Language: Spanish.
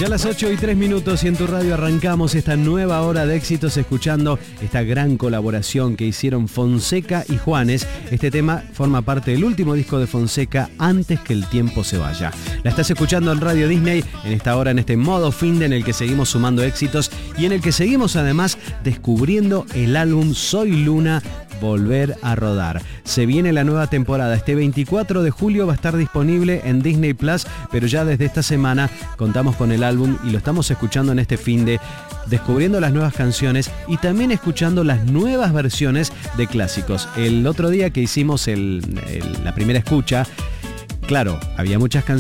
Ya a las 8:03 y en tu radio arrancamos esta nueva hora de éxitos escuchando esta gran colaboración que hicieron Fonseca y Juanes. Este tema forma parte del último disco de Fonseca, Antes que el tiempo se vaya. La estás escuchando en Radio Disney en esta hora, en este modo finde en el que seguimos sumando éxitos y en el que seguimos además descubriendo el álbum Soy Luna, Volver a Rodar. Se viene la nueva temporada. Este 24 de julio va a estar disponible en Disney Plus, pero ya desde esta semana contamos con el álbum y lo estamos escuchando en este finde, descubriendo las nuevas canciones y también escuchando las nuevas versiones de clásicos. El otro día que hicimos la primera escucha, claro, había muchas canciones